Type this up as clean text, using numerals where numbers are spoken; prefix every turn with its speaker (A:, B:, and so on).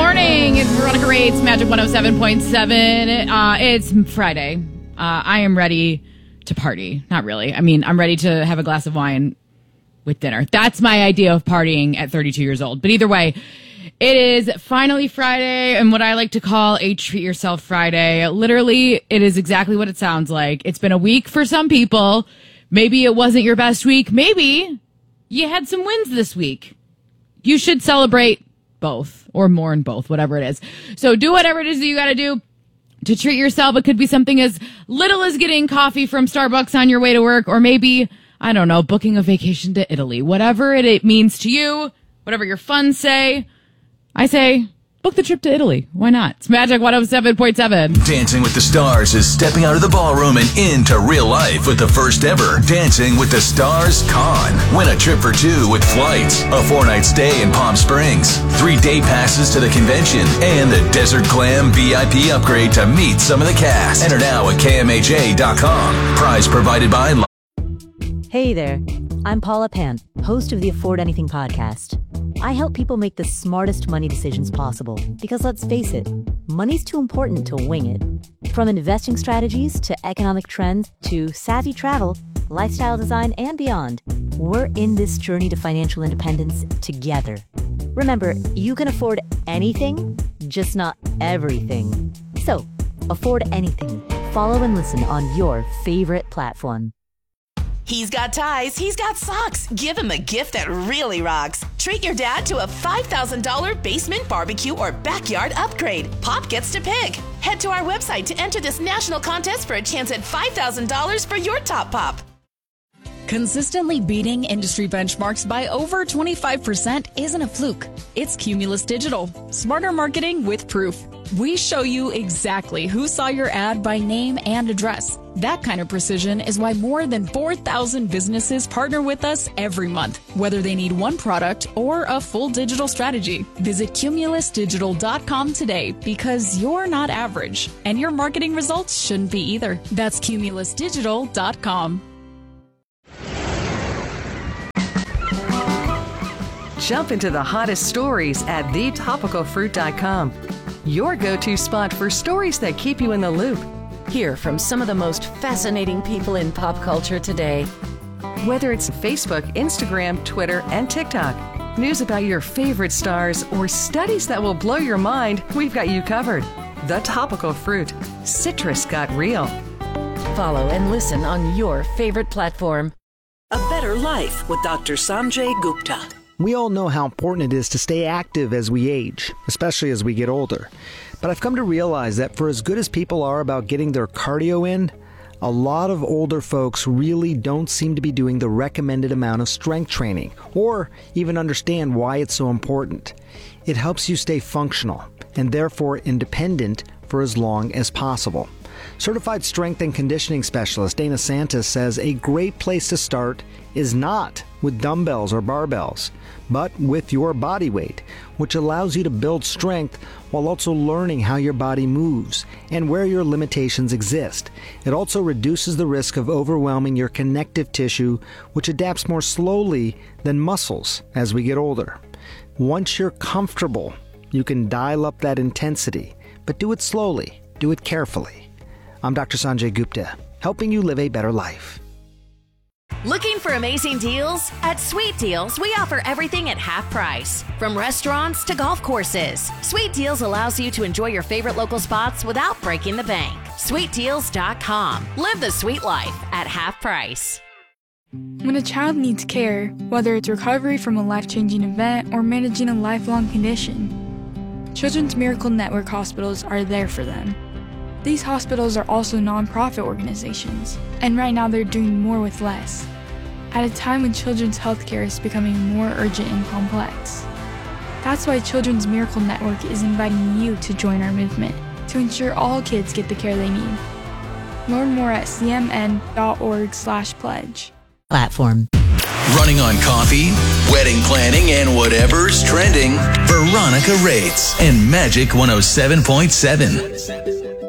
A: morning. It's Veronica Rates, Magic 107.7. It's Friday. I am ready to party. Not really. I mean, I'm ready to have a glass of wine with dinner. That's my idea of partying at 32 years old. But either way, it is finally Friday and what I like to call a treat yourself Friday. Literally, it is exactly what it sounds like. It's been a week for some people. Maybe it wasn't your best week. Maybe you had some wins this week. You should celebrate both or mourn both, whatever it is. So do whatever it is that you got to do to treat yourself. It could be something as little as getting coffee from Starbucks on your way to work, or maybe, I don't know, booking a vacation to Italy. Whatever it means to you, whatever your funds say, I say, book the trip to Italy. Why not? It's Magic 107.7.
B: Dancing with the Stars is stepping out of the ballroom and into real life with the first ever Dancing with the Stars Con. Win a trip for two with flights, a 4-night stay in Palm Springs, 3-day passes to the convention, and the Desert Glam VIP upgrade to meet some of the cast. Enter now at KMAJ.com. Prize provided by...
C: Hey there, I'm Paula Pant, host of the Afford Anything podcast. I help people make the smartest money decisions possible because, let's face it, money's too important to wing it. From investing strategies to economic trends to savvy travel, lifestyle design, and beyond, we're in this journey to financial independence together. Remember, you can afford anything, just not everything. So, afford anything. Follow and listen on your favorite platform.
D: He's got ties, he's got socks. Give him a gift that really rocks. Treat your dad to a $5,000 basement barbecue or backyard upgrade. Pop gets to pick. Head to our website to enter this national contest for a chance at $5,000 for your top pop.
E: Consistently beating industry benchmarks by over 25% isn't a fluke. It's Cumulus Digital. Smarter marketing with proof. We show you exactly who saw your ad by name and address. That kind of precision is why more than 4,000 businesses partner with us every month, whether they need one product or a full digital strategy. Visit cumulusdigital.com today because you're not average, and your marketing results shouldn't be either. That's cumulusdigital.com.
F: Jump into the hottest stories at thetopicalfruit.com. Your go-to spot for stories that keep you in the loop.
G: Hear from some of the most fascinating people in pop culture today.
F: Whether it's Facebook, Instagram, Twitter, and TikTok, news about your favorite stars, or studies that will blow your mind, we've got you covered. The Topical Fruit. Citrus got real.
G: Follow and listen on your favorite platform.
H: A Better Life with Dr. Sanjay Gupta.
I: We all know how important it is to stay active as we age, especially as we get older. But I've come to realize that for as good as people are about getting their cardio in, a lot of older folks really don't seem to be doing the recommended amount of strength training, or even understand why it's so important. It helps you stay functional, and therefore independent for as long as possible. Certified strength and conditioning specialist Dana Santos says a great place to start is not with dumbbells or barbells, but with your body weight, which allows you to build strength while also learning how your body moves and where your limitations exist. It also reduces the risk of overwhelming your connective tissue, which adapts more slowly than muscles as we get older. Once you're comfortable, you can dial up that intensity, but do it slowly, do it carefully. I'm Dr. Sanjay Gupta, helping you live a better life.
D: Looking for amazing deals? At Sweet Deals, we offer everything at half price. From restaurants to golf courses, Sweet Deals allows you to enjoy your favorite local spots without breaking the bank. SweetDeals.com. Live the sweet life at half price.
J: When a child needs care, whether it's recovery from a life-changing event or managing a lifelong condition, Children's Miracle Network hospitals are there for them. These hospitals are also nonprofit organizations, and right now they're doing more with less, at a time when children's healthcare is becoming more urgent and complex. That's why Children's Miracle Network is inviting you to join our movement to ensure all kids get the care they need. Learn more at cmn.org/pledge.
C: Platform.
B: Running on coffee, wedding planning, and whatever's trending. Veronica Rates and Magic 107.7.